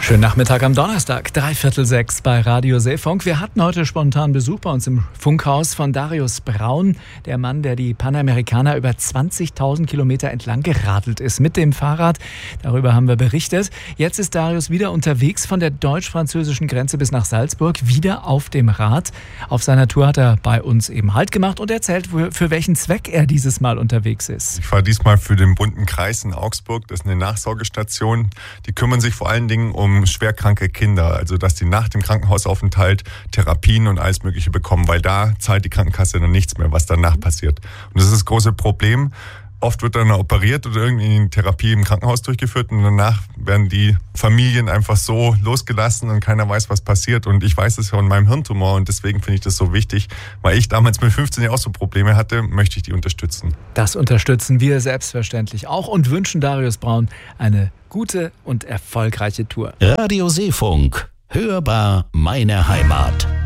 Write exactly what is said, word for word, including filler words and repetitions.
Schönen Nachmittag am Donnerstag, dreiviertel sechs bei Radio Seefunk. Wir hatten heute spontan Besuch bei uns im Funkhaus von Darius Braun, der Mann, der die Panamerikaner über zwanzigtausend Kilometer entlang geradelt ist mit dem Fahrrad. Darüber haben wir berichtet. Jetzt ist Darius wieder unterwegs von der deutsch-französischen Grenze bis nach Salzburg, wieder auf dem Rad. Auf seiner Tour hat er bei uns eben Halt gemacht und erzählt, für, für welchen Zweck er dieses Mal unterwegs ist. Ich fahre diesmal für den Bunten Kreis in Augsburg. Das ist eine Nachsorgestation. Die kümmern sich vor allen Dingen um schwerkranke Kinder, also dass die nach dem Krankenhausaufenthalt Therapien und alles Mögliche bekommen, weil da zahlt die Krankenkasse dann nichts mehr, was danach passiert. Und das ist das große Problem. Oft wird dann operiert oder irgendwie eine Therapie im Krankenhaus durchgeführt und danach werden die Familien einfach so losgelassen und keiner weiß, was passiert. Und ich weiß es von meinem Hirntumor und deswegen finde ich das so wichtig, weil ich damals mit fünfzehn Jahren auch so Probleme hatte, möchte ich die unterstützen. Das unterstützen wir selbstverständlich auch und wünschen Darius Braun eine gute und erfolgreiche Tour. Radio Seefunk, hörbar meine Heimat.